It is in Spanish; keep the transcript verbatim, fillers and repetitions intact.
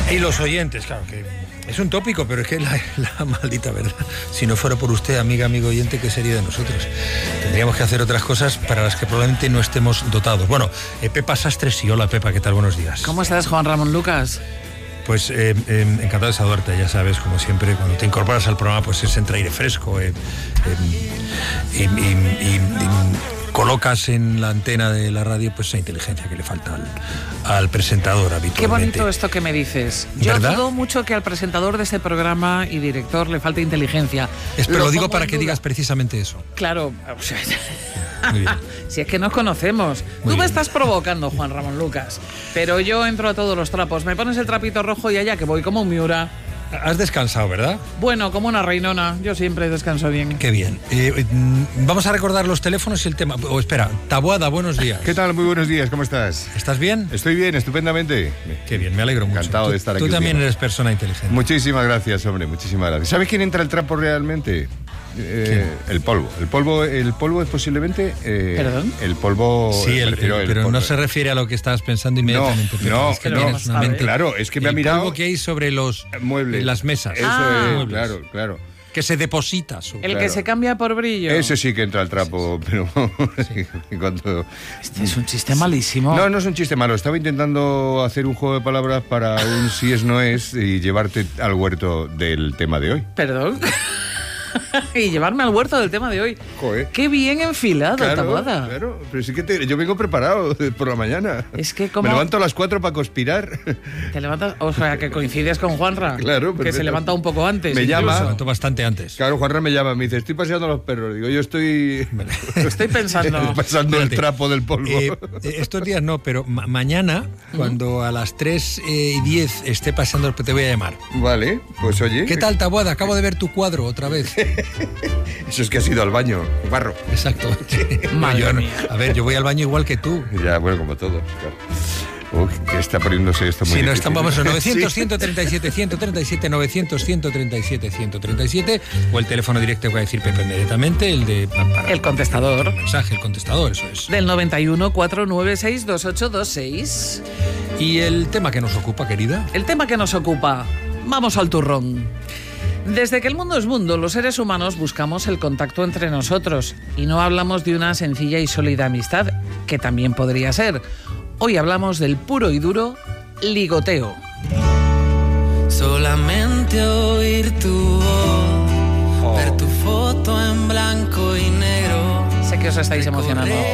Y los oyentes, claro, que es un tópico, pero es que la, la maldita verdad. Si no fuera por usted, amiga, amigo oyente, ¿qué sería de nosotros? Tendríamos que hacer otras cosas para las que probablemente no estemos dotados. Bueno, eh, Pepa Sastre, sí, hola Pepa, ¿qué tal? Buenos días. ¿Cómo estás, Juan Ramón Lucas? Pues eh, eh, encantado de saludarte, ya sabes, como siempre, cuando te incorporas al programa, pues es entre aire fresco eh, eh, y, y, y, y colocas en la antena de la radio pues esa inteligencia que le falta al, al presentador habitualmente. Qué bonito esto que me dices. Yo ¿verdad? dudo mucho que al presentador de este programa y director le falte inteligencia. Es, pero lo, lo digo para en que duda. digas precisamente eso. Claro, o sea, Muy bien. si es que nos conocemos. Muy Tú bien. me estás provocando, Juan Ramón Lucas, pero yo entro a todos los trapos. Me pones el trapito rojo y allá que voy como un Miura. Has descansado, ¿verdad? Bueno, como una reinona. Yo siempre descanso bien. Qué bien. Eh, mm, vamos a recordar los teléfonos y el tema. O oh, espera, Taboada, buenos días. ¿Qué tal? Muy buenos días, ¿cómo estás? ¿Estás bien? Estoy bien, estupendamente. Qué bien, me alegro mucho. Encantado Tú- de estar aquí Tú un también día. eres persona inteligente. Muchísimas gracias, hombre, muchísimas gracias. ¿Sabes quién entra al trapo realmente? Eh, el polvo. El polvo el polvo es posiblemente... eh, ¿Perdón? El polvo... Sí, el- refiero, el- pero polvo. no se refiere a lo que estabas pensando inmediatamente. No, Pepa. no, Es que no, tienes una no, mente. claro, es que me ha El mirado- polvo que hay sobre los Muebles. las mesas. Eso Ah. es, Muebles. claro, claro. Que se deposita sobre. El que Claro. se cambia por brillo. Ese sí que entra al trapo, pero... cuando... Este es un chiste malísimo. No, no es un chiste malo. Estaba intentando hacer un juego de palabras para un si es no es y llevarte al huerto del tema de hoy. Perdón. Y llevarme al huerto del tema de hoy. Joder. Qué bien enfilado, Claro, Taboada. claro, pero sí que te- yo vengo preparado por la mañana. Es que como- Me levanto a las cuatro para conspirar. Te levantas, o sea, que coincides con Juanra. Claro, que perfecto. se levanta un poco antes. Me incluso. llama. Se levantó bastante antes. Claro, Juanra me llama, me dice, estoy paseando a los perros. Digo, yo estoy... Estoy pensando. pasando el Espérate. trapo del polvo. Eh, eh, estos días no, pero ma- mañana, cuando a las tres y diez esté pasando, te voy a llamar. Vale, pues oye. ¿Qué tal, Taboada? Acabo de ver tu cuadro otra vez. Eso es que has ido al baño, barro. Exacto. Madre Yo no- mía. A ver, yo voy al baño igual que tú. Ya, bueno, como todos, claro. Uy, que está poniéndose esto muy Si no difícil. estamos vamos a novecientos, Sí. ciento treinta y siete, ciento treinta y siete, novecientos, ciento treinta y siete, ciento treinta y siete o el teléfono directo que va a decir Pepe inmediatamente, el de pa- para El contestador. el mensaje, el contestador, eso es. Del noventa y uno, cuatrocientos noventa y seis, veintiocho veintiséis. Y el tema que nos ocupa, querida. El tema que nos ocupa. Vamos al turrón. Desde que el mundo es mundo, los seres humanos buscamos el contacto entre nosotros y no hablamos de una sencilla y sólida amistad, que también podría ser. Hoy hablamos del puro y duro ligoteo. Solamente oír tu voz, Oh. ver tu foto en blanco y negro. Sé que os estáis emocionando.